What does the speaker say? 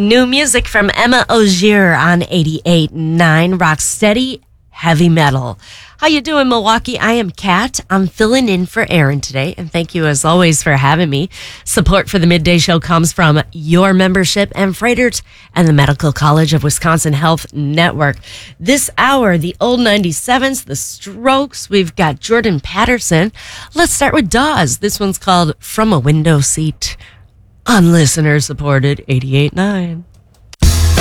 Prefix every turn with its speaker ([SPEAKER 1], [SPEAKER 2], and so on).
[SPEAKER 1] New music from Emma Ogier on 88.9 Rocksteady Heavy Metal. How you doing, Milwaukee? I am Kat. I'm filling in for Aaron today, and thank you as always for having me. Support for the Midday Show comes from your membership and Freighters and the Medical College of Wisconsin Health Network. This hour, the Old 97s, the Strokes. We've got Jordan Patterson. Let's start with Dawes. This one's called From a Window Seat on listener-supported 88.9.